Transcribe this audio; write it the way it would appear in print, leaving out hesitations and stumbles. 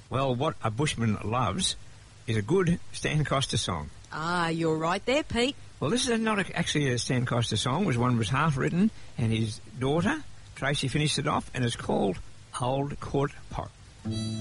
Well, what a bushman loves is a good Stan Costa song. Ah, you're right there, Pete. Well, this is not actually a Stan Costa song. It was one that was half written, and his daughter, Tracy, finished it off, and it's called Old Court Pot.